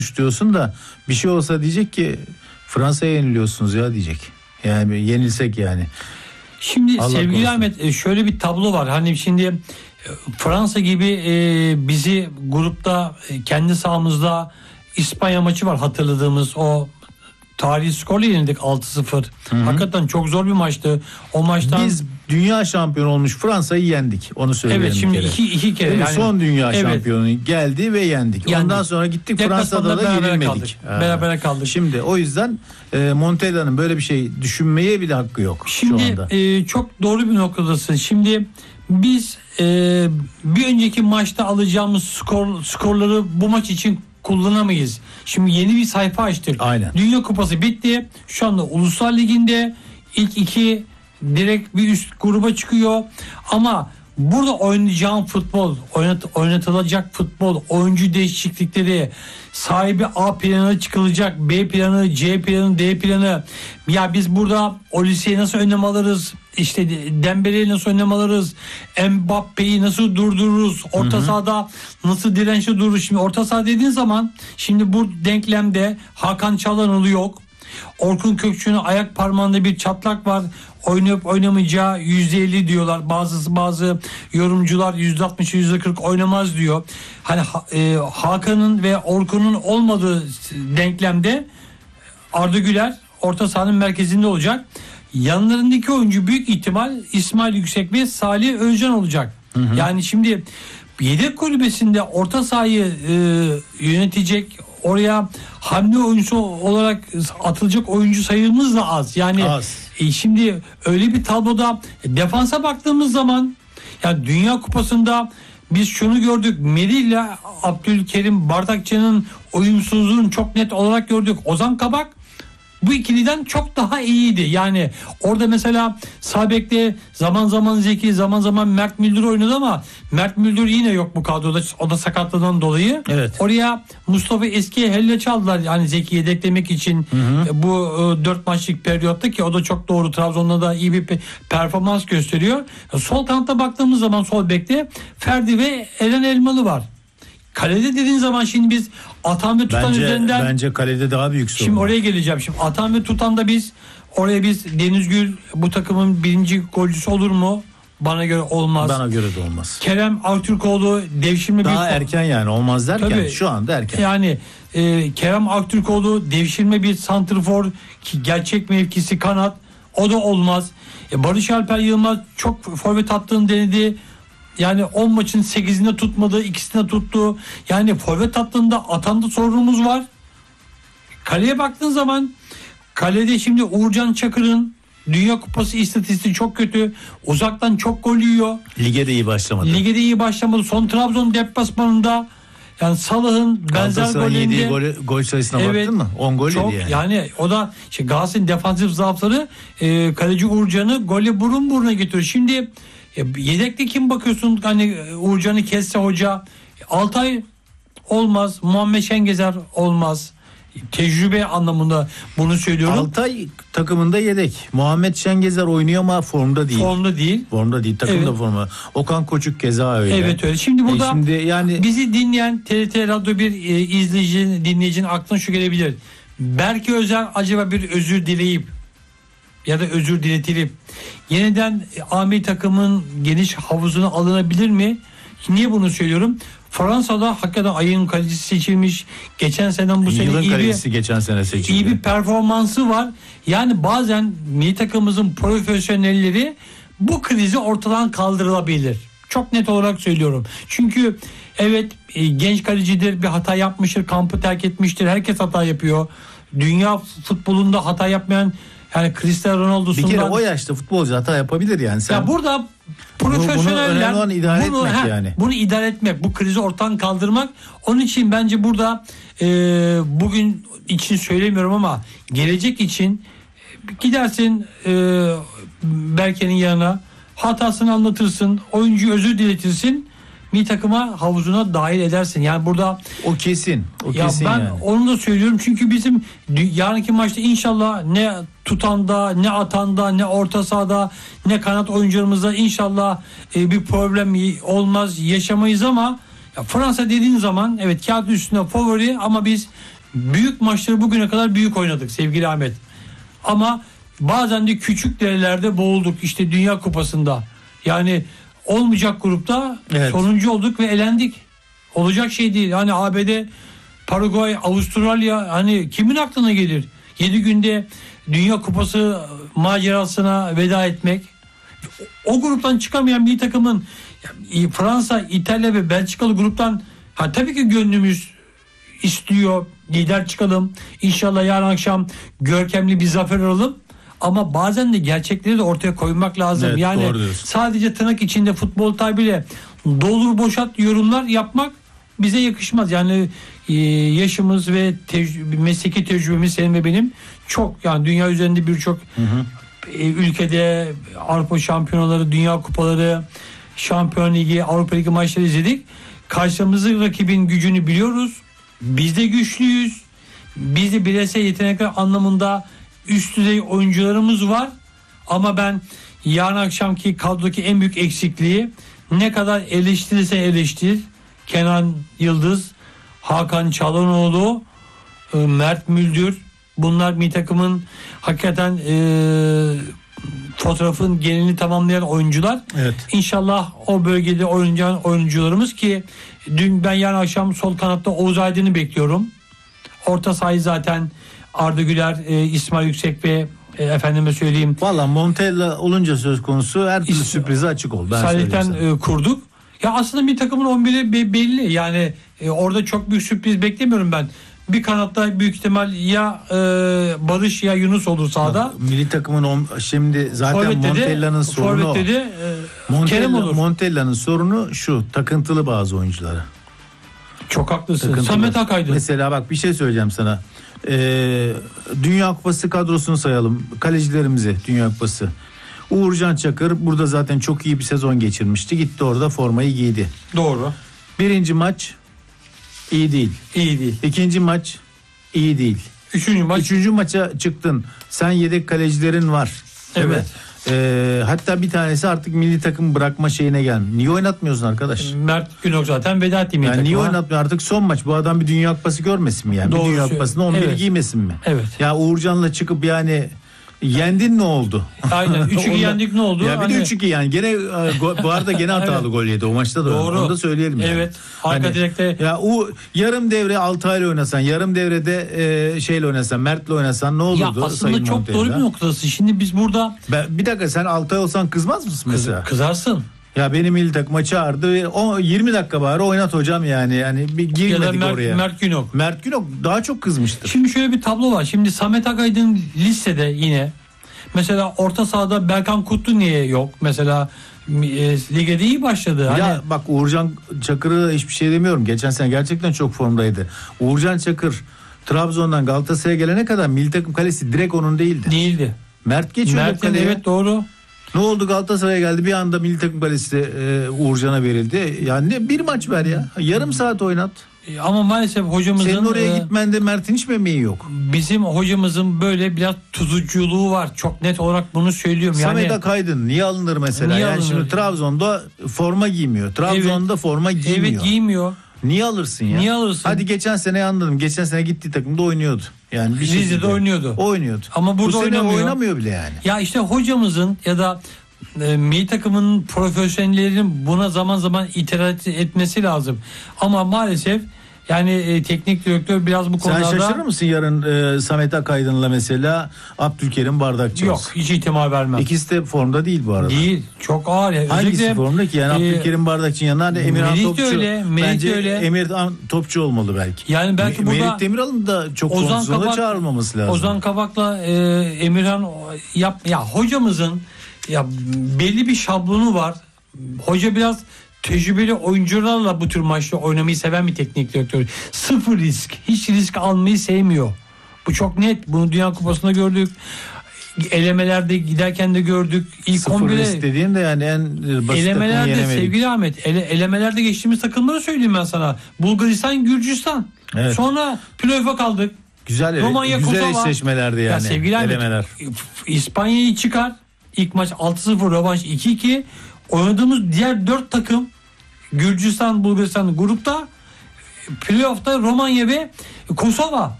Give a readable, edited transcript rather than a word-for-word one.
diyorsun da bir şey olsa diyecek ki Fransa'ya yeniliyorsunuz ya diyecek. Yani yenilsek yani. Şimdi Allah sevgili korusun. Ahmet, şöyle bir tablo var. Hani şimdi Fransa gibi bizi grupta kendi sahamızda İspanya maçı var, hatırladığımız o tarihi skorla yenildik 6-0. Hakikaten çok zor bir maçtı. O maçtan Biz dünya şampiyonu olmuş Fransa'yı yendik. Onu söyleyelim. evet, şimdi bir kere. iki kere. Değil mi? Yani, Son dünya evet, şampiyonu geldi ve yendik. Ondan sonra gittik Fransa'da da yenilmedik. Berabere kaldık. Şimdi o yüzden Montella'nın böyle bir şey düşünmeye bile hakkı yok Şimdi şu anda. çok doğru bir noktadasın. Şimdi biz bir önceki maçta alacağımız skorları bu maç için kullanamayız. Şimdi yeni bir sayfa açtık. Aynen. Dünya Kupası bitti. Şu anda Uluslar Ligi'nde ilk iki direkt bir üst gruba çıkıyor. Ama burada oynayacağım futbol, oynatılacak futbol, oyuncu değişiklikleri, sahibi A planı çıkılacak, B planı, C planı, D planı. Ya biz burada Olise'yi nasıl önlem alırız? İşte Dembele'yi nasıl önlem alırız? Mbappe'yi nasıl durdururuz? Orta sahada nasıl dirençli dururuz? Şimdi orta saha dediğin zaman şimdi bu denklemde Hakan Çalhanoğlu yok. Orkun Kökçü'nün ayak parmağında bir çatlak var. Oynayıp oynamayacağı %50 diyorlar. Bazı yorumcular %60 %40 oynamaz diyor. Hani Hakan'ın ve Orkun'un olmadığı denklemde Arda Güler orta sahanın merkezinde olacak. Yanlarındaki oyuncu büyük ihtimal İsmail Yüksek ve Salih Özcan olacak. Yani şimdi yedek kulübesinde orta sahayı yönetecek, oraya hamle oyuncusu olarak atılacak oyuncu sayımız da az. Yani az. Şimdi öyle bir tabloda defansa baktığımız zaman, yani Dünya Kupası'nda biz şunu gördük. Melih ile Abdülkerim Bardakçı'nın uyumsuzluğunu çok net olarak gördük. Ozan Kabak bu ikiliden çok daha iyiydi. Yani orada mesela sağ bekte zaman zaman Zeki, zaman zaman Mert Müldür oynadı ama Mert Müldür yine yok bu kadroda. O da sakatlığından dolayı. Evet. Oraya Mustafa Eski'ye helle çaldılar. Yani Zeki'yi yedeklemek için bu 4 maçlık periyotta, ki o da çok doğru. Trabzon'da da iyi bir performans gösteriyor. Sol kanatta baktığımız zaman sol bekte Ferdi ve Eren Elmalı var. Kalede dediğin zaman şimdi biz atan ve tutan üzerinden... Bence kalede daha büyük sorun. Şimdi oraya geleceğim. Şimdi atan ve tutan da biz Deniz Gül bu takımın birinci golcüsü olur mu? Bana göre olmaz. Bana göre de olmaz. Kerem Aktürkoğlu devşirme daha erken yani olmaz derken Tabii, şu anda erken. Yani Kerem Aktürkoğlu devşirme bir santrfor, ki gerçek mevkisi kanat, o da olmaz. Barış Alper Yılmaz çok forvet attığını denedi. Yani 10 maçın 8'inde tutmadı, ikisinde tuttu. Yani forvet hattında atanda sorunumuz var. Kaleye baktığın zaman kalede şimdi Uğurcan Çakır'ın Dünya Kupası istatistiği çok kötü. Uzaktan çok gol yiyor. Lige de iyi başlamadı. Son Trabzon deplasmanında yani Salah'ın benzer golünde gol sayısına baktın mı? 10 gol yedi yani. Yani o da Galatasaray'ın defansif zaafları kaleci Uğurcan'ı golle burun buruna getiriyor. Şimdi yedekte kim bakıyorsun? Hani Uğurcan'ı kesse hoca, Altay olmaz, Muhammed Şengezer olmaz. Tecrübe anlamında bunu söylüyorum. Altay takımında yedek. Muhammed Şengezer oynuyor ama formda değil. Formda değil. Takımda evet. forma. Okan Koçuk keza öyle. Evet öyle. Şimdi burada yani bizi dinleyen TRT Radyo 1 dinleyicinin aklına şu gelebilir. Berke Özer acaba bir özür dileyip ya da özür diletilip yeniden Ami takımın geniş havuzuna alınabilir mi? Niye bunu söylüyorum? Fransa'da hakikaten ayın kalecisi seçilmiş. Geçen seneden bu sene yılın kalecisi geçen sene seçildi. İyi bir performansı var. Yani bazen milli takımımızın profesyonelleri bu krizi ortadan kaldırılabilir. Çok net olarak söylüyorum. Çünkü evet genç kalecidir, bir hata yapmıştır, kampı terk etmiştir. Herkes hata yapıyor. Dünya futbolunda hata yapmayan, yani Cristiano Ronaldo'sundan... Bir kere o yaşta futbolcu hata yapabilir yani. Sen ya burada profesyoneller bunu idare etmek, bu krizi ortadan kaldırmak. Onun için bence burada bugün için söylemiyorum ama gelecek için gidersin Berke'nin yanına, hatasını anlatırsın, oyuncuyu özür diletirsin, milli takıma havuzuna dahil edersin. Yani burada o kesin. O ya kesin ben yani. Onu da söylüyorum çünkü bizim yarınki maçta inşallah ne tutanda, ne atanda, ne orta sahada, ne kanat oyuncularımızda inşallah bir problem olmaz, yaşamayız ama ya Fransa dediğin zaman evet kağıt üstünde favori ama biz büyük maçları bugüne kadar büyük oynadık sevgili Ahmet. Ama bazen de küçük derelerde boğulduk. İşte Dünya Kupası'nda. Yani olmayacak grupta sonuncu olduk ve elendik. Olacak şey değil. Hani ABD, Paraguay, Avustralya, hani kimin aklına gelir? 7 günde Dünya Kupası macerasına veda etmek. O gruptan çıkamayan bir takımın Fransa, İtalya ve Belçikalı gruptan tabii ki gönlümüz istiyor. Lider çıkalım. İnşallah yarın akşam görkemli bir zafer alalım. Ama bazen de gerçekleri de ortaya koymak lazım. Evet, yani sadece tırnak içinde futbol tabiriyle doldur boşalt yorumlar yapmak bize yakışmaz. Yani yaşımız ve mesleki tecrübemiz senin ve benim çok, yani dünya üzerinde birçok ülkede Avrupa şampiyonaları, dünya kupaları, Şampiyon Ligi, Avrupa Ligi maçları izledik. Karşımızdaki rakibin gücünü biliyoruz. Biz de güçlüyüz. Biz de bireysel yetenekler anlamında üst düzey oyuncularımız var. Ama ben yarın akşamki kadrodaki en büyük eksikliği, ne kadar eleştirirse eleştir, Kenan Yıldız, Hakan Çalhanoğlu, Mert Müldür, bunlar bir takımın hakikaten fotoğrafın genelini tamamlayan oyuncular. Evet. İnşallah o bölgede oynayan oyuncularımız ki dün ben yarın akşam sol kanatta Oğuz Aydın'ı bekliyorum. Orta sahayı zaten Arda Güler, İsmail Yüksek ve efendime söyleyeyim. Valla Montella olunca söz konusu her türlü sürprize açık ol. Salih'ten kurduk. Ya aslında bir takımın 11'i belli. Yani orada çok büyük sürpriz beklemiyorum ben. Bir kanatta büyük ihtimal ya Barış ya Yunus olur sahada. Milli takımın şimdi zaten Montella'nın sorunu o. Montella'nın sorunu şu: takıntılı bazı oyunculara. Çok haklısın. Samet Akaydın. Mesela bak bir şey söyleyeceğim sana. Dünya Kupası kadrosunu sayalım. Kalecilerimizi Dünya Kupası. Uğurcan Çakır burada zaten çok iyi bir sezon geçirmişti. Gitti orada formayı giydi. Doğru. Birinci maç iyi değil. İyi değil. İkinci maç iyi değil. Üçüncü maça çıktın. Sen yedek kalecilerin var. Evet. Hatta bir tanesi artık milli takım bırakma şeyine gelmiş. Niye oynatmıyorsun arkadaş? Mert Günok zaten veda etti milli takıma. Niye oynatmıyor artık, son maç? Bu adam bir Dünya Kupası görmesin mi yani? Doğru. Bir Dünya Kupası'nda 11 giymesin mi? Evet. Ya Uğurcan'la çıkıp yani yendin, ne oldu? Aynen. 3-2 yendik, ne oldu? Ya bir de 3-2 yani. Gene bu arada gene hatalı gol yedi o maçta da. Doğru. Onu da söyleyelim yani. Evet. Arka direkte. Ya o yarım devre Altay'la oynasan, yarım devrede şeyle oynasan, Mert'le oynasan ne olurdu? Ya aslında çok doğru bir noktası. Şimdi biz burada bir dakika, sen Altay olsan kızmaz mısın mesela? Kızarsın. Ya beni milli takıma çağırdı. 20 dakika bari oynat hocam yani. Yani bir girmedik oraya. Mert Günok daha çok kızmıştır. Şimdi şöyle bir tablo var. Şimdi Samet Akaydın listede yine. Mesela orta sahada Berkan Kutlu niye yok? Mesela lige de iyi başladı. Ya bak, Uğurcan Çakır'ı hiçbir şey demiyorum. Geçen sene gerçekten çok formdaydı. Uğurcan Çakır Trabzon'dan Galatasaray'a gelene kadar milli takım kalesi direkt onun değildi. Mert geçiyordu kaleye. Evet, doğru. Ne oldu, Galatasaray'a geldi bir anda milli takım kalesi Uğurcan'a verildi. Yani bir maç ver ya. Yarım saat oynat. Ama maalesef hocamızın... Senin oraya gitmende Mert'in hiç mi emeği yok? Bizim hocamızın böyle biraz tuzuculuğu var. Çok net olarak bunu söylüyorum. Samet Akaydın niye alınır mesela? Niye alınır? Şimdi Trabzon'da forma giymiyor. Trabzon'da forma giymiyor. Evet, giymiyor. Niye alırsın ya? Niye alırsın? Hadi geçen sene anladım. Geçen sene gittiği takımda oynuyordu. Yani bir Rize'de oynuyordu. Ama burada bu sene oynamıyor bile yani. Ya işte hocamızın ya da milli takımın profesyonellerin buna zaman zaman itiraz etmesi lazım. Ama maalesef yani teknik direktör biraz bu konularda... Sen şaşırır mısın yarın Samet Akaydın'la mesela Abdülkerim Bardakçı? Yok, hiç ihtimal vermem. İkisi de formda değil bu arada. Değil, çok ağır. Hangisi formda ki? Yani Abdülkerim Bardakçı'nın yanında Emirhan Topçu. Bence Emirhan Topçu olmalı belki. Yani belki burada Melih Demiral'ın da çok konusunda çağrılmaması lazım. Ozan Kabak'la Emirhan ya hocamızın ya belli bir şablonu var. Hoca biraz tecrübeli oyuncularla bu tür maçta oynamayı seven bir teknik direktör. Sıfır risk. Hiç risk almayı sevmiyor. Bu çok net. Bunu Dünya Kupası'nda gördük. Elemelerde giderken de gördük. Sıfır risk dediğin de yani en basit elemelerde takımı sevgili Ahmet. Elemelerde geçtiğimiz takımları söyleyeyim ben sana. Bulgaristan, Gürcistan. Evet. Sonra playoff'a kaldık. Güzel, Romanya, güzel Kosova. eşleşmelerdi yani. Ya sevgili elemeler. Ahmet, İspanya'yı çıkar. İlk maç 6-0, rövanş 2-2. Oynadığımız diğer 4 takım Gürcistan, Bulgaristan grupta, playoff'ta Romanya ve Kosova.